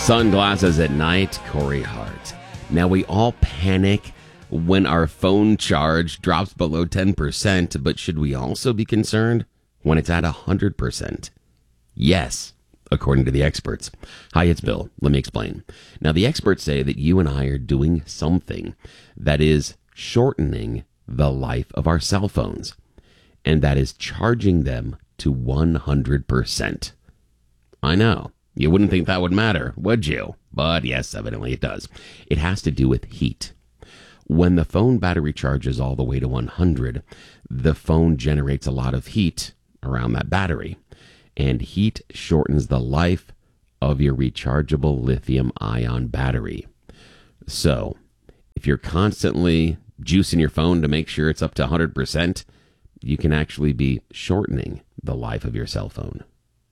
Sunglasses at night, Corey Hart. Now, we all panic when our phone charge drops below 10%, but should we also be concerned when it's at 100%? Yes, according to the experts. Hi, it's Bill. Let me explain. Now, the experts say that you and I are doing something that is shortening the life of our cell phones, and that is charging them to 100%. I know. You wouldn't think that would matter, would you? But yes, evidently it does. It has to do with heat. When the phone battery charges all the way to 100, the phone generates a lot of heat around that battery. And heat shortens the life of your rechargeable lithium-ion battery. So, if you're constantly juicing your phone to make sure it's up to 100%, you can actually be shortening the life of your cell phone.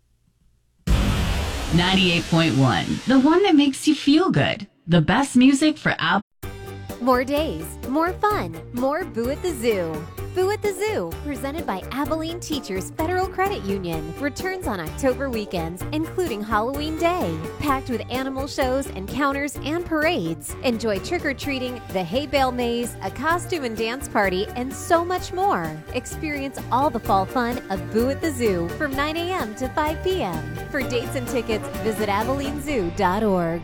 98.1, the one that makes you feel good. The best music for out. More days, more fun, more Boo at the Zoo. Boo at the Zoo, presented by Abilene Teachers Federal Credit Union, returns on October weekends, including Halloween Day. Packed with animal shows, encounters, and parades. Enjoy trick-or-treating, the hay bale maze, a costume and dance party, and so much more. Experience all the fall fun of Boo at the Zoo from 9 a.m. to 5 p.m. For dates and tickets, visit AbileneZoo.org.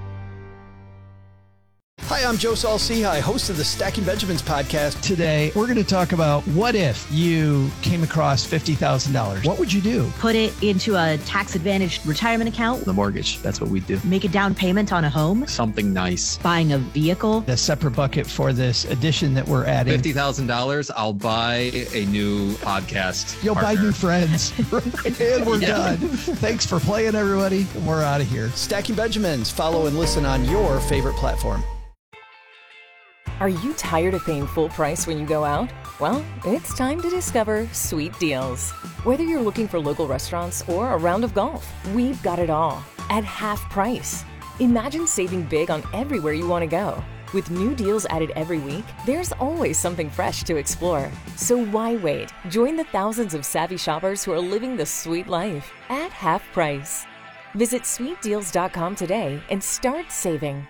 Hi, I'm Joe Saul-Sehy, host of the Stacking Benjamins podcast. Today, we're going to talk about what if you came across $50,000? What would you do? Put it into a tax-advantaged retirement account. The mortgage, that's what we do. Make a down payment on a home. Something nice. Buying a vehicle. A separate bucket for this addition that we're adding. $50,000, I'll buy a new podcast You'll partner. buy new friends. And we're done. Thanks for playing, everybody. We're out of here. Stacking Benjamins. Follow and listen on your favorite platform. Are you tired of paying full price when you go out? Well, it's time to discover Sweet Deals. Whether you're looking for local restaurants or a round of golf, we've got it all at half price. Imagine saving big on everywhere you want to go. With new deals added every week, there's always something fresh to explore. So why wait? Join the thousands of savvy shoppers who are living the sweet life at half price. Visit sweetdeals.com today and start saving.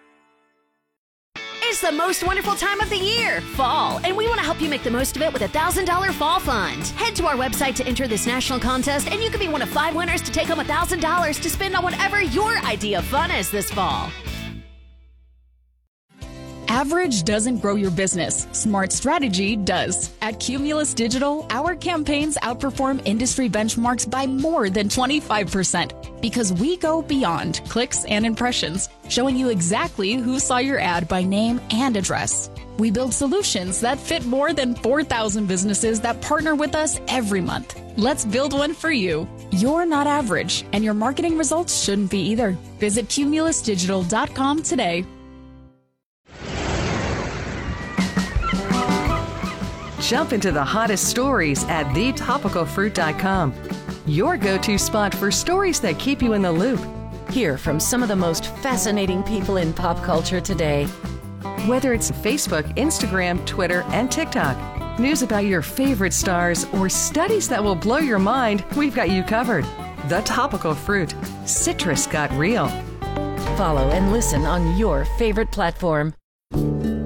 It's the most wonderful time of the year, fall, and we want to help you make the most of it with a $1,000 fall fund. Head to our website to enter this national contest, and you can be one of 5 winners to take home $1,000 to spend on whatever your idea of fun is this fall. Average doesn't grow your business. Smart strategy does. At Cumulus Digital, our campaigns outperform industry benchmarks by more than 25% because we go beyond clicks and impressions, showing you exactly who saw your ad by name and address. We build solutions that fit more than 4,000 businesses that partner with us every month. Let's build one for you. You're not average, and your marketing results shouldn't be either. Visit cumulusdigital.com today. Jump into the hottest stories at thetopicalfruit.com. Your go-to spot for stories that keep you in the loop. Hear from some of the most fascinating people in pop culture today. Whether it's Facebook, Instagram, Twitter, and TikTok, news about your favorite stars, or studies that will blow your mind, we've got you covered. The Topical Fruit. Citrus got real. Follow and listen on your favorite platform.